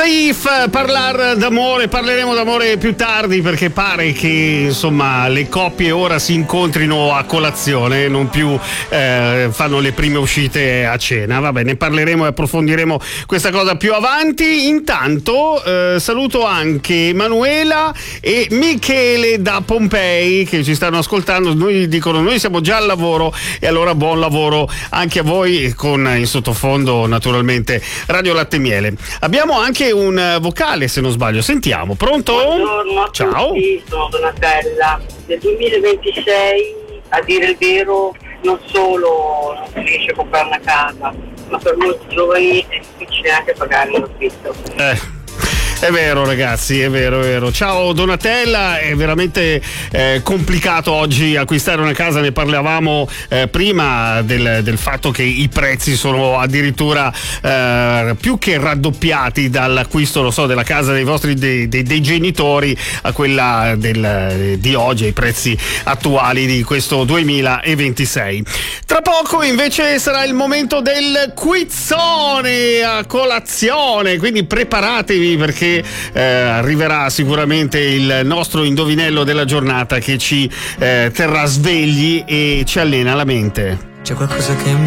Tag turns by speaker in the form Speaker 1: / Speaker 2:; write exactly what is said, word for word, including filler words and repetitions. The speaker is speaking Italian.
Speaker 1: Saif, parlare d'amore, parleremo d'amore più tardi, perché pare che insomma le coppie ora si incontrino a colazione, non più eh, fanno le prime uscite a cena. Vabbè, ne parleremo e approfondiremo questa cosa più avanti. Intanto eh, saluto anche Emanuela e Michele da Pompei che ci stanno ascoltando. Noi dicono: noi siamo già al lavoro, e allora buon lavoro anche a voi, con in sottofondo naturalmente Radio Latte e Miele. Abbiamo anche un vocale, se non sbaglio, sentiamo. Pronto?
Speaker 2: Buongiorno a
Speaker 1: Ciao.
Speaker 2: tutti, sono Donatella. Nel duemilaventisei, a dire il vero, non solo non si riesce a comprare una casa, ma per molti giovani è difficile anche pagare l'affitto.
Speaker 1: Eh. È vero ragazzi, è vero, è vero. Ciao Donatella, è veramente eh, complicato oggi acquistare una casa. Ne parlavamo eh, prima del, del fatto che i prezzi sono addirittura eh, più che raddoppiati dall'acquisto, lo so, della casa dei vostri dei, dei, dei genitori a quella del, di oggi, ai prezzi attuali di questo duemilaventisei. Tra poco invece sarà il momento del quizzone a colazione, quindi preparatevi, perché Eh, arriverà sicuramente il nostro indovinello della giornata che ci eh, terrà svegli e ci allena la mente.
Speaker 3: C'è qualcosa che